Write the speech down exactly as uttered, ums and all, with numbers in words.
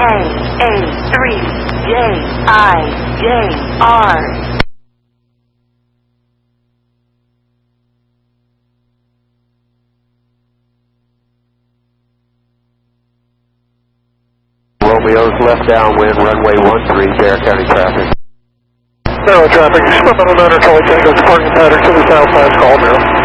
A three J I J R. Romeo's left downwind, runway one three, Bear County traffic. Narrow traffic, experimental niner, Charlie Tango, departing pattern to the south side, call Merrill.